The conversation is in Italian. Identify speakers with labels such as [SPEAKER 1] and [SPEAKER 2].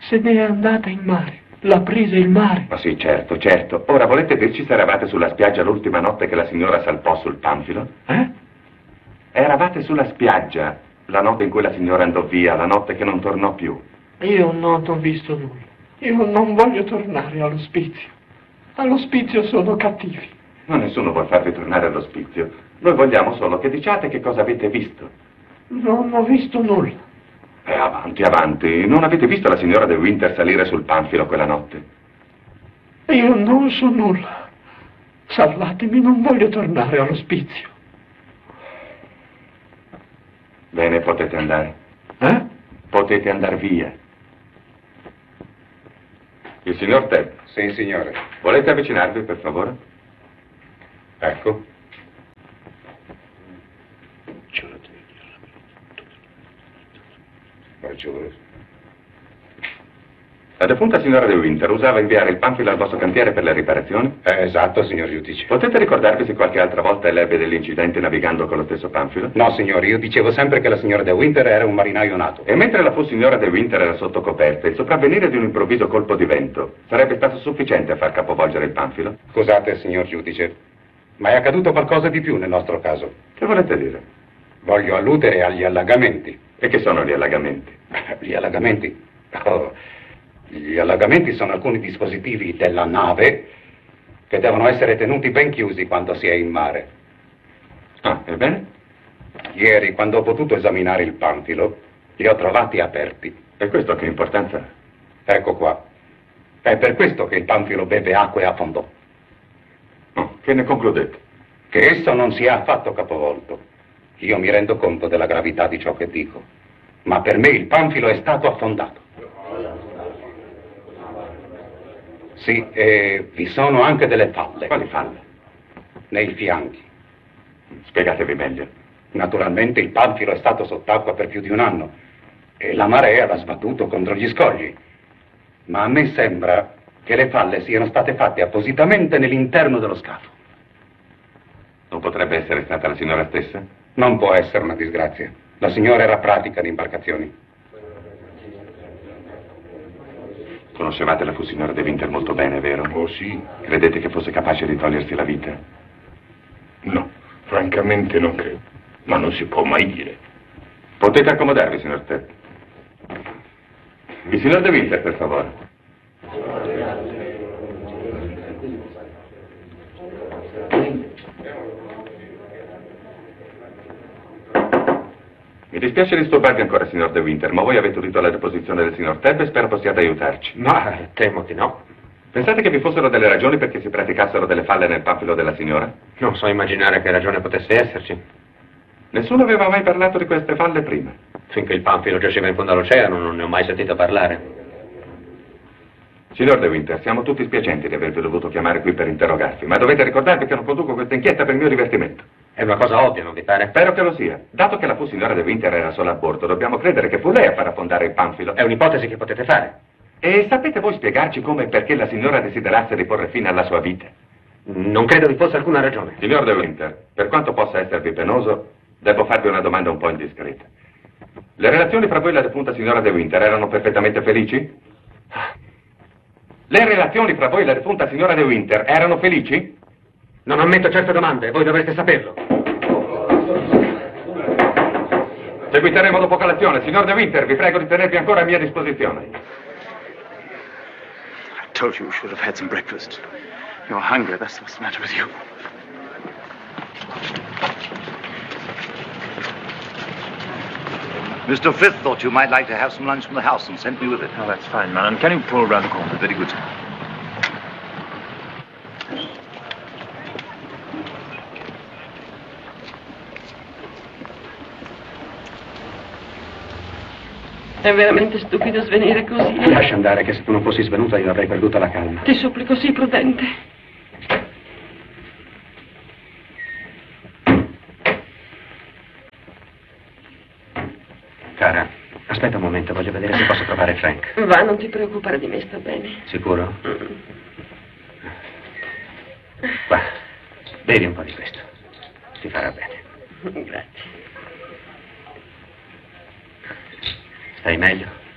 [SPEAKER 1] Se ne è andata in mare. L'ha presa il mare.
[SPEAKER 2] Ma sì, certo, certo. Ora volete dirci se eravate sulla spiaggia l'ultima notte che la signora salpò sul panfilo? Eravate sulla spiaggia la notte in cui la signora andò via, la notte che non tornò più.
[SPEAKER 1] Io non ho visto nulla. Io non voglio tornare all'ospizio. All'ospizio sono cattivi.
[SPEAKER 2] Ma nessuno vuole farvi tornare all'ospizio. Noi vogliamo solo che diciate che cosa avete visto.
[SPEAKER 1] Non ho visto nulla.
[SPEAKER 2] Avanti, avanti. Non avete visto la signora De Winter salire sul panfilo quella notte?
[SPEAKER 1] Io non so nulla. Salvatemi, non voglio tornare all'ospizio.
[SPEAKER 2] Bene, potete andare. Potete andare via. Il signor Tebb?
[SPEAKER 3] Sì, signore.
[SPEAKER 2] Volete avvicinarvi, per favore?
[SPEAKER 3] Ecco.
[SPEAKER 2] La defunta signora De Winter usava inviare il panfilo al vostro cantiere per le riparazioni?
[SPEAKER 3] Esatto, signor giudice.
[SPEAKER 2] Potete ricordarvi se qualche altra volta lei ebbe dell'incidente navigando con lo stesso panfilo?
[SPEAKER 3] No, signore, io dicevo sempre che la signora De Winter era un marinaio nato.
[SPEAKER 2] E mentre la fu signora De Winter era sotto coperta, il sopravvenire di un improvviso colpo di vento sarebbe stato sufficiente a far capovolgere il panfilo?
[SPEAKER 3] Scusate, signor giudice, ma è accaduto qualcosa di più nel nostro caso.
[SPEAKER 2] Che volete dire?
[SPEAKER 3] Voglio alludere agli allagamenti.
[SPEAKER 2] E che sono gli allagamenti?
[SPEAKER 3] Gli allagamenti? Oh, gli allagamenti sono alcuni dispositivi della nave che devono essere tenuti ben chiusi quando si è in mare.
[SPEAKER 2] Ah, ebbene?
[SPEAKER 3] Ieri, quando ho potuto esaminare il panfilo, li ho trovati aperti.
[SPEAKER 2] E questo che importanza ha?
[SPEAKER 3] Ecco qua. È per questo che il panfilo beve acqua e affondò.
[SPEAKER 2] Oh, che ne concludete?
[SPEAKER 3] Che esso non si è affatto capovolto. Io mi rendo conto della gravità di ciò che dico, ma per me il panfilo è stato affondato. Sì, e vi sono anche delle falle.
[SPEAKER 2] Quali falle?
[SPEAKER 3] Nei fianchi.
[SPEAKER 2] Spiegatevi meglio.
[SPEAKER 3] Naturalmente il panfilo è stato sott'acqua per più di un anno e la marea l'ha sbattuto contro gli scogli. Ma a me sembra che le falle siano state fatte appositamente nell'interno dello scafo.
[SPEAKER 2] Non potrebbe essere stata la signora stessa?
[SPEAKER 3] Non può essere una disgrazia. La signora era pratica di imbarcazioni.
[SPEAKER 2] Conoscevate la fu signora De Winter molto bene, vero?
[SPEAKER 4] Oh sì.
[SPEAKER 2] Credete che fosse capace di togliersi la vita?
[SPEAKER 4] No, francamente non credo. Ma non si può mai dire.
[SPEAKER 2] Potete accomodarvi, signor Tebb. Il signor De Winter, per favore. Mi dispiace disturbarvi ancora, signor De Winter, ma voi avete udito la deposizione del signor Tebb e spero possiate aiutarci.
[SPEAKER 5] Ma temo di no.
[SPEAKER 2] Pensate che vi fossero delle ragioni perché si praticassero delle falle nel panfilo della signora?
[SPEAKER 5] Non so immaginare che ragione potesse esserci.
[SPEAKER 2] Nessuno aveva mai parlato di queste falle prima.
[SPEAKER 5] Finché il panfilo giaceva in fondo all'oceano non ne ho mai sentito parlare.
[SPEAKER 2] Signor De Winter, siamo tutti spiacenti di avervi dovuto chiamare qui per interrogarvi, ma dovete ricordarvi che non conduco questa inchiesta per il mio divertimento.
[SPEAKER 5] È una cosa ovvia, non vi pare?
[SPEAKER 2] Spero che lo sia. Dato che la fu signora De Winter era sola a bordo, dobbiamo credere che fu lei a far affondare il panfilo.
[SPEAKER 5] È un'ipotesi che potete fare.
[SPEAKER 2] E sapete voi spiegarci come e perché la signora desiderasse di porre fine alla sua vita?
[SPEAKER 5] Non credo vi fosse alcuna ragione.
[SPEAKER 2] Signor De Winter, per quanto possa esservi penoso, devo farvi una domanda un po' indiscreta. Le relazioni fra voi e la defunta signora De Winter erano perfettamente felici? Le relazioni fra voi e la defunta signora De Winter erano felici?
[SPEAKER 5] Non ammetto certe domande, voi dovrete saperlo.
[SPEAKER 2] Seguiteremo dopo colazione. Signor De Winter, vi prego di tenervi ancora a mia disposizione.
[SPEAKER 6] I told you should have had some breakfast. You're hungry, that's what's the matter with you.
[SPEAKER 7] Mr. Frith thought you might like to have some lunch from the house and sent me with it.
[SPEAKER 6] Oh, that's fine, man. Can you pull around the corner?
[SPEAKER 7] Very good, sir.
[SPEAKER 8] È veramente stupido svenire così.
[SPEAKER 3] Lascia andare, che se tu non fossi svenuta io avrei perduta la calma.
[SPEAKER 8] Ti supplico, sii prudente.
[SPEAKER 3] Cara, aspetta un momento, voglio vedere se posso trovare Frank.
[SPEAKER 8] Va, non ti preoccupare di me, sta bene.
[SPEAKER 3] Sicuro? Va, bevi un po' di questo. Ti farà bene.
[SPEAKER 8] Grazie.
[SPEAKER 3] Stai meglio?